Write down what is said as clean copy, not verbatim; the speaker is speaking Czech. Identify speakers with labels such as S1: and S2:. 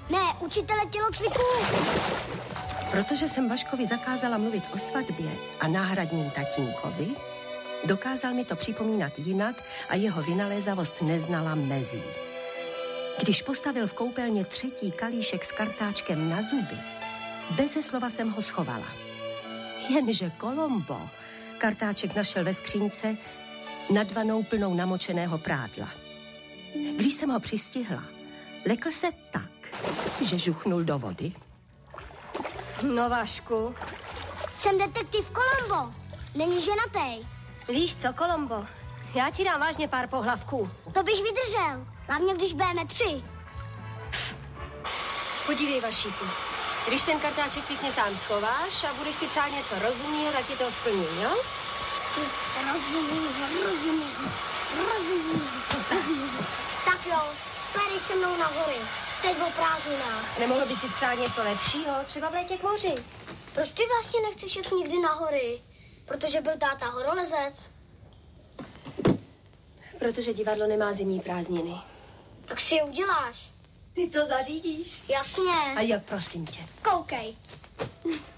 S1: Ne, učitele tělocviku.
S2: Protože jsem Vaškovi zakázala mluvit o svatbě a náhradním tatínkovi, dokázal mi to připomínat jinak a jeho vynalézavost neznala mezí. Když postavil v koupelně 3. kalíšek s kartáčkem na zuby, beze slova jsem ho schovala. Jenže Kolombo kartáček našel ve skřínce nad vanou plnou namočeného prádla. Když jsem ho přistihla, lekl se tak, že žuchnul do vody.
S3: No, Vašku.
S1: Jsem detektiv Kolombo. Není ženatej.
S3: Víš co, Kolombo? Já ti dám vážně pár pohlavků.
S1: To bych vydržel. Hlavně, když budeme 3.
S3: Podívej, Vašíku. Když ten kartáček pěkně sám schováš a budeš si přát něco rozumného, tak ti to splním, jo?
S1: Tak jo, pojedeš se mnou na hory. Teď o prázdninách.
S3: Nemohl by si přát něco lepšího? Třeba v létě k moři.
S1: Proč ty vlastně nechceš jet nikdy na hory? Protože byl táta horolezec.
S3: Protože divadlo nemá zimní prázdniny.
S1: Tak si je uděláš.
S3: Ty to zařídíš?
S1: Jasně.
S3: A jak, prosím tě?
S1: Koukej.